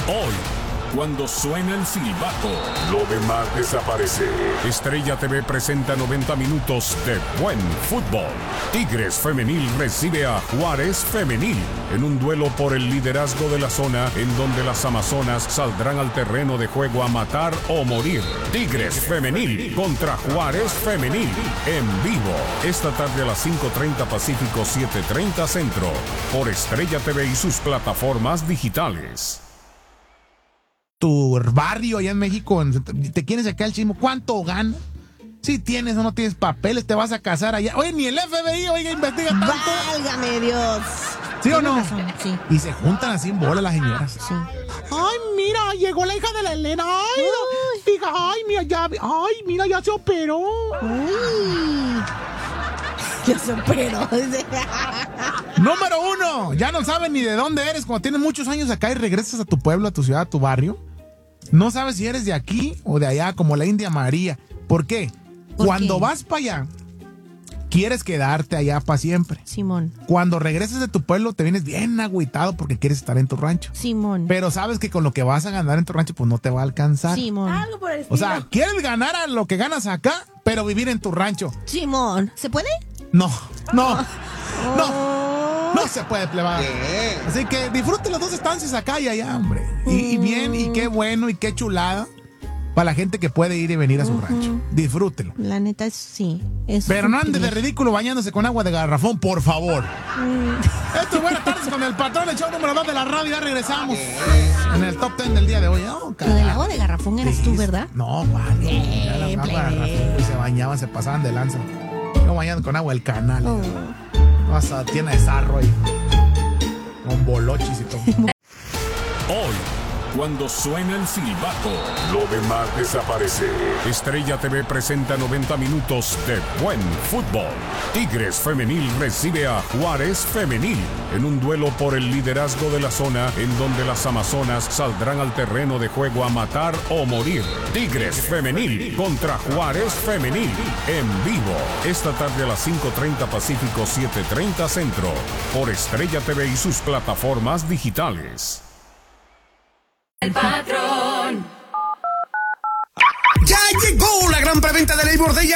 Hoy, cuando suena el silbato, lo demás desaparece. Estrella TV presenta 90 minutos de buen fútbol. Tigres Femenil recibe a Juárez Femenil en un duelo por el liderazgo de la zona, en donde las amazonas saldrán al terreno de juego a matar o morir. Tigres Femenil contra Juárez Femenil en vivo esta tarde a las 5:30 Pacífico, 7:30 Centro, por Estrella TV y sus plataformas digitales. Tu barrio allá en México, te quieres sacar el chismo, ¿cuánto gana? Si tienes o no tienes papeles, te vas a casar allá. Oye, ni el FBI, oiga, investiga tanto. ¡Válgame Dios! ¿Sí o no? Razón, sí. Y se juntan así en bola las señoras. Sí. Ay, mira, llegó la hija de la Elena. Ay, fija, mira, ya se operó. Uy. Ya se operó. Número 1, ya no sabes ni de dónde eres cuando tienes muchos años acá y regresas a tu pueblo, a tu ciudad, a tu barrio. No sabes si eres de aquí o de allá, como la India María. ¿Por qué? Cuando vas para allá, quieres quedarte allá para siempre. Simón. Cuando regresas de tu pueblo, te vienes bien agüitado porque quieres estar en tu rancho. Simón. Pero sabes que con lo que vas a ganar en tu rancho, pues no te va a alcanzar. Simón. Algo por el estilo. O sea, quieres ganar a lo que ganas acá, pero vivir en tu rancho. Simón. ¿Se puede? No se puede, plebada. Así que disfrute las dos estancias acá y allá, hombre. Y bien, y qué bueno, y qué chulada para la gente que puede ir y venir a su rancho. Disfrútelo. La neta es sí. Pero no andes de ridículo bañándose con agua de garrafón, por favor. Esto es Buenas Tardes con el Patrón, el show número 2 de la radio. Ya regresamos en el top 10 del día de hoy. Oh, lo del agua de garrafón eras tú, ¿verdad? No, vale. Ya las aguas de garrafón, se bañaban, se pasaban de lanza. No bañando con agua del canal. Hasta tiene de sarro ahí. Con bolochis y todo. Hoy, cuando suena el silbato, lo demás desaparece. Estrella TV presenta 90 minutos de buen fútbol. Tigres Femenil recibe a Juárez Femenil en un duelo por el liderazgo de la zona, en donde las amazonas saldrán al terreno de juego a matar o morir. Tigres Femenil contra Juárez Femenil en vivo esta tarde a las 5:30 Pacífico, 7:30 Centro, por Estrella TV y sus plataformas digitales. El Patrón. Ya llegó la gran preventa de Labor Day